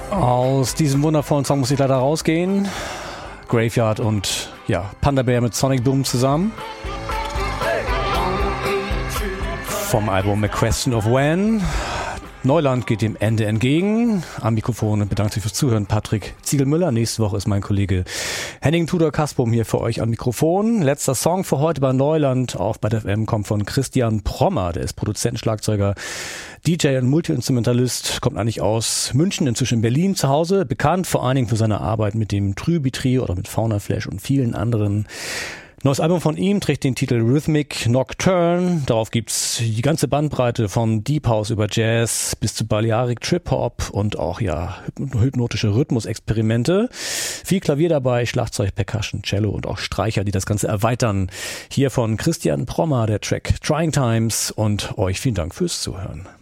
Aus diesem wundervollen Song muss ich leider rausgehen. Graveyard und Panda Bear mit Sonic Boom zusammen. Vom Album A Question of When. Neuland geht dem Ende entgegen. Am Mikrofon bedankt sich fürs Zuhören Patrick Ziegelmüller. Nächste Woche ist mein Kollege Henning Tudor-Kaspum hier für euch am Mikrofon. Letzter Song für heute bei Neuland auf Bad FM kommt von Christian Prommer. Der ist Produzent, Schlagzeuger, DJ und Multi-Instrumentalist. Kommt eigentlich aus München, inzwischen in Berlin zu Hause. Bekannt vor allen Dingen für seine Arbeit mit dem Trüby-Trio oder mit Fauna Flash und vielen anderen. Neues Album von ihm trägt den Titel Rhythmic Nocturne. Darauf gibt's die ganze Bandbreite von Deep House über Jazz bis zu Balearic Trip Hop und auch hypnotische Rhythmusexperimente. Viel Klavier dabei, Schlagzeug, Percussion, Cello und auch Streicher, die das Ganze erweitern. Hier von Christian Prommer der Track Trying Times und euch vielen Dank fürs Zuhören.